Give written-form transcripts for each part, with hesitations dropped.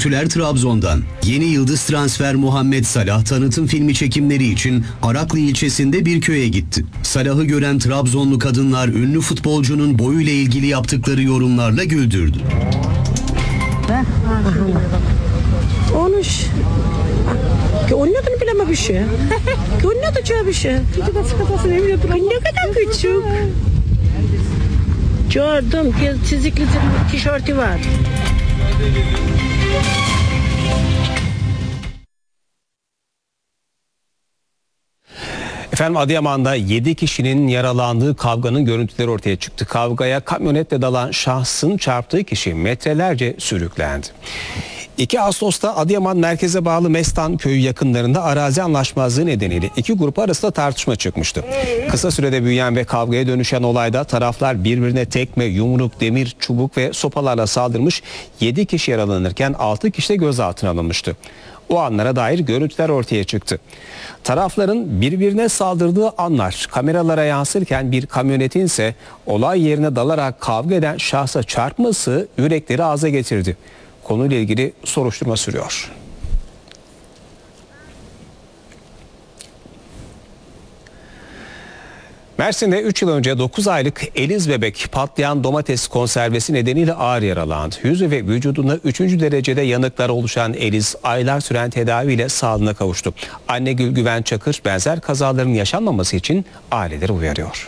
Görüntüler Trabzon'dan. Yeni yıldız transfer Muhammed Salah tanıtım filmi çekimleri için Araklı ilçesinde bir köye gitti. Salah'ı gören Trabzonlu kadınlar ünlü futbolcunun boyuyla ilgili yaptıkları yorumlarla güldürdü. Konuş. Oynadığını bileme bir şey. Oynadacağı bir şey. Ne kadar küçük. Gördüm. Çizikli tişörtü var. Efendim, Adıyaman'da 7 kişinin yaralandığı kavganın görüntüleri ortaya çıktı. Kavgaya kamyonetle dalan şahsın çarptığı kişi metrelerce sürüklendi. 2 Ağustos'ta Adıyaman merkeze bağlı Mestan köyü yakınlarında arazi anlaşmazlığı nedeniyle iki grup arasında tartışma çıkmıştı. Kısa sürede büyüyen ve kavgaya dönüşen olayda taraflar birbirine tekme, yumruk, demir, çubuk ve sopalarla saldırmış, 7 kişi yaralanırken 6 kişi de gözaltına alınmıştı. O anlara dair görüntüler ortaya çıktı. Tarafların birbirine saldırdığı anlar kameralara yansırken bir kamyonetin ise olay yerine dalarak kavga eden şahsa çarpması yürekleri ağza getirdi. Konuyla ilgili soruşturma sürüyor. Mersin'de 3 yıl önce 9 aylık Eliz bebek patlayan domates konservesi nedeniyle ağır yaralandı. Yüzü ve vücudunda 3. derecede yanıklar oluşan Eliz aylar süren tedaviyle sağlığına kavuştu. Anne Gül Güven Çakır benzer kazaların yaşanmaması için aileleri uyarıyor.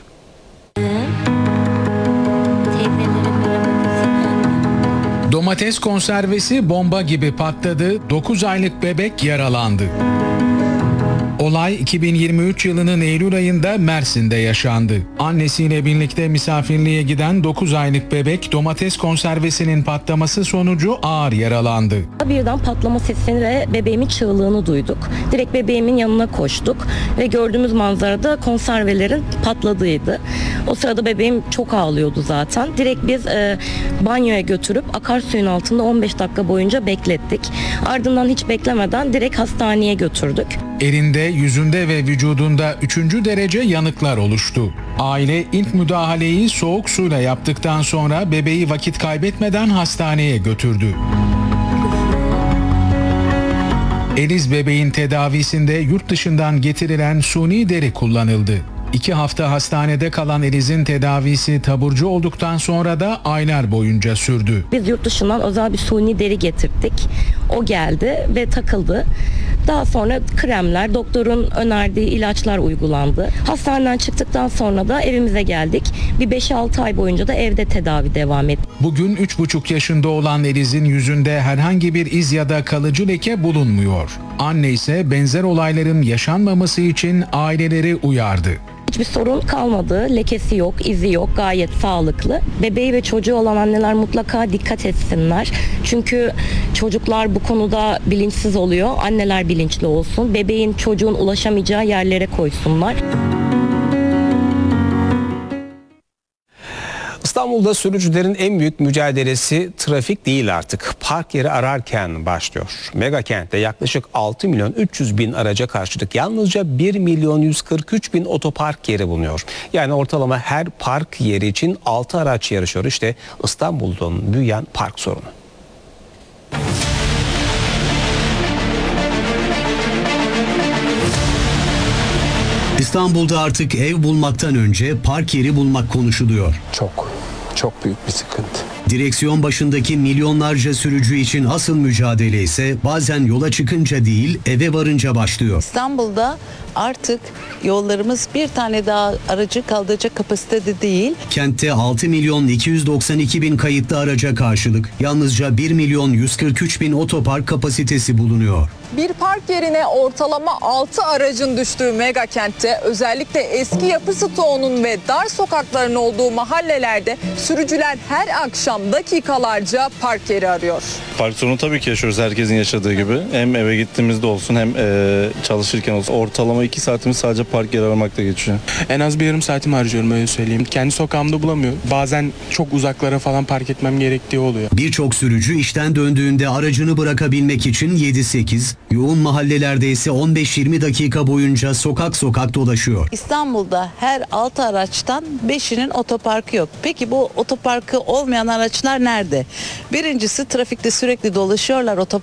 Domates konservesi bomba gibi patladı, 9 aylık bebek yaralandı. Olay 2023 yılının Eylül ayında Mersin'de yaşandı. Annesiyle birlikte misafirliğe giden 9 aylık bebek domates konservesinin patlaması sonucu ağır yaralandı. Birden patlama sesini ve bebeğimin çığlığını duyduk. Direkt bebeğimin yanına koştuk ve gördüğümüz manzarada konservelerin patladığıydı. O sırada bebeğim çok ağlıyordu zaten. Direkt biz banyoya götürüp akarsuyun altında 15 dakika boyunca beklettik. Ardından hiç beklemeden direkt hastaneye götürdük. Elinde, yüzünde ve vücudunda 3. derece yanıklar oluştu. Aile ilk müdahaleyi soğuk suyla yaptıktan sonra bebeği vakit kaybetmeden hastaneye götürdü. Eliz bebeğin tedavisinde yurt dışından getirilen suni deri kullanıldı. 2 hafta hastanede kalan Eliz'in tedavisi taburcu olduktan sonra da aylar boyunca sürdü. Biz yurt dışından özel bir suni deri getirdik. O geldi ve takıldı. Daha sonra kremler, doktorun önerdiği ilaçlar uygulandı. Hastaneden çıktıktan sonra da evimize geldik. Bir 5-6 ay boyunca da evde tedavi devam etti. Bugün 3,5 yaşında olan Eliz'in yüzünde herhangi bir iz ya da kalıcı leke bulunmuyor. Anne ise benzer olayların yaşanmaması için aileleri uyardı. Hiçbir sorun kalmadı. Lekesi yok, izi yok. Gayet sağlıklı. Bebeği ve çocuğu olan anneler mutlaka dikkat etsinler. Çünkü çocuklar bu konuda bilinçsiz oluyor. Anneler bilinçli olsun. Bebeğin, çocuğun ulaşamayacağı yerlere koysunlar. İstanbul'da sürücülerin en büyük mücadelesi trafik değil artık. Park yeri ararken başlıyor. Mega kentte yaklaşık 6 milyon 300 bin araca karşılık yalnızca 1 milyon 143 bin otopark yeri bulunuyor. Yani ortalama her park yeri için 6 araç yarışıyor. İşte İstanbul'dan büyüyen park sorunu. İstanbul'da artık ev bulmaktan önce park yeri bulmak konuşuluyor. Çok büyük bir sıkıntı. Direksiyon başındaki milyonlarca sürücü için asıl mücadele ise bazen yola çıkınca değil, eve varınca başlıyor. İstanbul'da artık yollarımız bir tane daha aracı kaldıracak kapasitede değil. Kentte 6 milyon 292 bin kayıtlı araca karşılık yalnızca 1 milyon 143 bin otopark kapasitesi bulunuyor. Bir park yerine ortalama 6 aracın düştüğü mega kentte özellikle eski yapı stoğunun ve dar sokakların olduğu mahallelerde sürücüler her akşam dakikalarca park yeri arıyor. Park sorunu tabii ki yaşıyoruz herkesin yaşadığı gibi. Hem eve gittiğimizde olsun hem çalışırken olsun. Ortalama 2 saatimiz sadece park yeri aramakta geçiyor. En az bir yarım saatimi harcıyorum, öyle söyleyeyim. Kendi sokağımda bulamıyorum. Bazen çok uzaklara falan park etmem gerektiği oluyor. Birçok sürücü işten döndüğünde aracını bırakabilmek için 7-8, yoğun mahallelerde ise 15-20 dakika boyunca sokak sokak dolaşıyor. İstanbul'da her 6 araçtan 5'inin otoparkı yok. Peki bu otoparkı olmayan araçlar nerede? Birincisi trafikte sürekli dolaşıyorlar,